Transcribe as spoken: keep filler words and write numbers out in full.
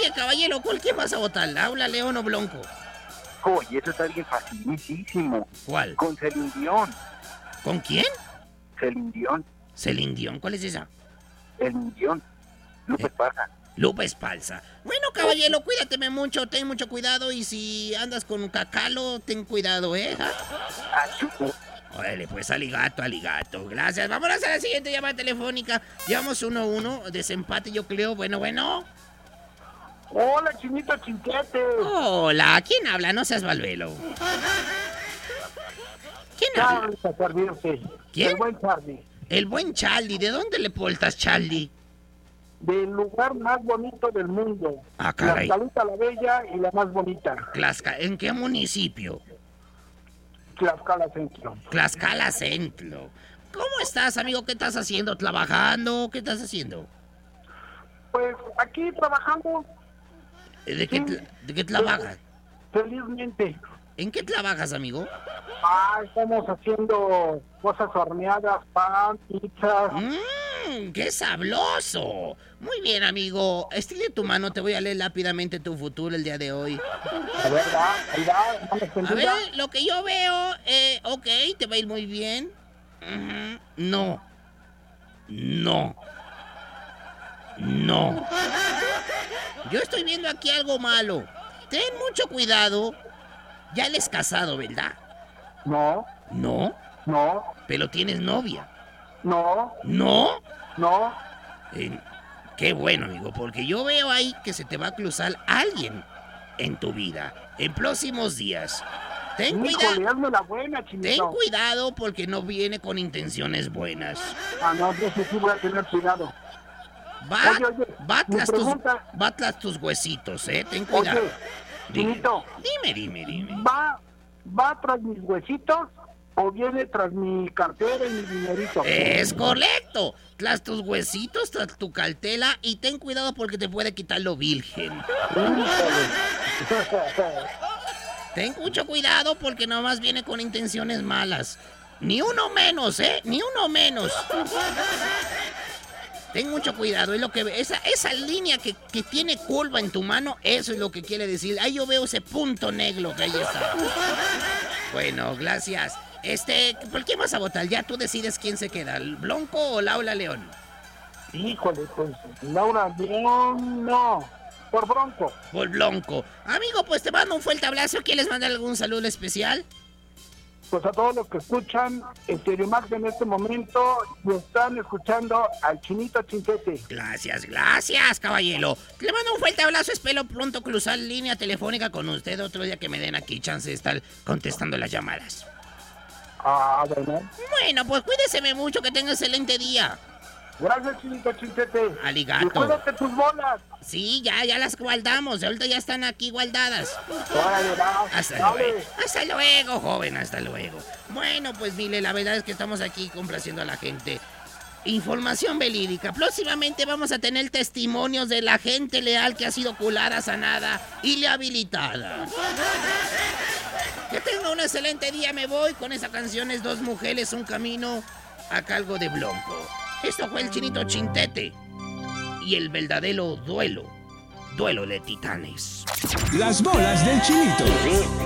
Oye, caballero, ¿cuál quién vas a votar? ¿Laura, León o Blanco? Oye, eso está bien facilísimo. ¿Cuál? Con Celine Dion. ¿Con quién? Celine Dion. Celine Dion, ¿cuál es esa? Celine Dion. Lupe Eh. Esparza. Lupe Esparza. Bueno, caballero, cuídateme mucho, ten mucho cuidado y si andas con cacalo, ten cuidado, ¿eh? Achú. Órale, pues, aligato, aligato. Gracias. Vámonos a la siguiente llamada telefónica. Llevamos uno a uno, desempate, yo creo. Bueno, bueno. Hola, Chinito Chinquete. Hola, ¿quién habla? No seas balbelo. ¿Quién habla? Charlie, para servirte. ¿Quién? El buen Charlie. El buen Charlie. ¿De dónde le portas, Charlie? Del lugar más bonito del mundo. Ah, caray. Tlaxcalita la Bella y la más bonita. Tlaxca- ¿En qué municipio? Tlaxcala Centro. Tlaxcala Centro. ¿Cómo estás, amigo? ¿Qué estás haciendo? ¿Trabajando? ¿Qué estás haciendo? Pues aquí trabajando ¿De qué, Sí. tra- de qué trabajas? felizmente. ¿En qué trabajas, amigo? Ah, estamos haciendo cosas horneadas, pan, pizzas. ¡Mmm! ¡Qué sabroso! Muy bien, amigo. Estire tu mano, te voy a leer rápidamente tu futuro el día de hoy. A ver, va, ahí va, vamos A con ver, lo que yo veo, eh, ok, te va a ir muy bien. Ujú. No. No. No. Yo estoy viendo aquí algo malo. Ten mucho cuidado. Ya eres casado, ¿verdad? No, No. no, Pero tienes novia. no, No. no. Eh, qué bueno, amigo, porque yo veo ahí que se te va a cruzar alguien en tu vida en próximos días. Ten Híjole, cuidado. hazme la buena, Ten Chinito. cuidado porque no viene con intenciones buenas. Ah, no, yo sí sí voy a tener cuidado. Va, Oye, oye, va, mi tras tus, pregunta- va tras tus huesitos, ¿eh? Ten cuidado. Oye, Dime, Chinito, dime, dime, dime. ¿va, ¿va tras mis huesitos o viene tras mi cartera y mi dinerito? Es correcto. Tras tus huesitos, tras tu cartela y ten cuidado porque te puede quitar lo virgen. Ten mucho cuidado porque nomás viene con intenciones malas. Ni uno menos, ¿eh? Ni uno menos. Ten mucho cuidado, es lo que esa esa línea que, que tiene curva en tu mano, eso es lo que quiere decir. Ahí yo veo ese punto negro que ahí está. Bueno, gracias. Este, ¿por qué vas a votar? Ya tú decides quién se queda, ¿el Blanco o Laura León? Híjole, pues, Laura, León, no. Por Bronco. Por Blanco. Amigo, pues te mando un fuerte abrazo. ¿Quieres mandar algún saludo especial? Pues a todos los que escuchan Estereomax en este momento y están escuchando al Chinito Chinquete. Gracias, gracias, caballero. Le mando un fuerte abrazo. Espero pronto cruzar línea telefónica con usted otro día que me den aquí chance de estar contestando las llamadas. Ah, bueno. Bueno, pues cuídeseme mucho, que tenga excelente día. Gracias, Chinito Chinquete. Aligato. Y cuídate tus bolas. Sí, ya, ya las guardamos. Ahorita ya están aquí guardadas. Órale, va. Hasta Dale. luego. Hasta luego, joven, hasta luego. Bueno, pues mire, la verdad es que estamos aquí complaciendo a la gente. Información verídica. Próximamente vamos a tener testimonios de la gente leal que ha sido culada, sanada y rehabilitada. Que tenga un excelente día. Me voy con esa canción. Es Dos Mujeres, un Camino, a cargo de Blanco. Esto fue el Chinito Chintete y el verdadero duelo. Duelo de titanes. Las bolas del Chinito.